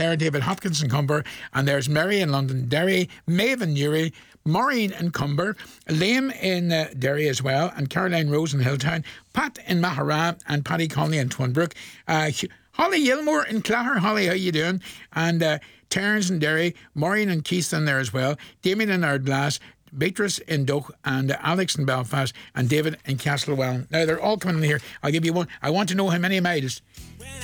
Clare, David Hopkins in Cumber, and there's Mary in Londonderry, Maeve in Newry, Maureen in Cumber, Liam in Derry as well, and Caroline Rose in Hilltown, Pat in Mahara, and Paddy Conley in Twinbrook, Holly Yilmore in Clare. Holly, how you doing? And Terence in Derry, Maureen and Keith in there as well, Damien in Ardglass, Beatrice in Doak, and Alex in Belfast, and David in Castlewellan. Now they're all coming in here. I'll give you one. I want to know how many miles.